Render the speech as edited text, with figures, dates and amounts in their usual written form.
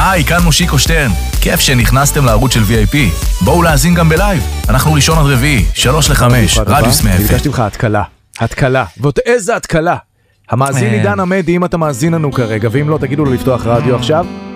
היי, כאן מושיקו שטרן. כיף שנכנסתם לערוץ של VIP. בואו להאזין גם בלייב. אנחנו ראשון עד רביעי, 3-5, רדיוס מאפס. ביקשתי לך התקלה. ועוד איזה התקלה. המאזין עידן עמדי, אם אתה מאזין לנו כרגע, ואם לא תגידו לו לפתוח רדיו עכשיו,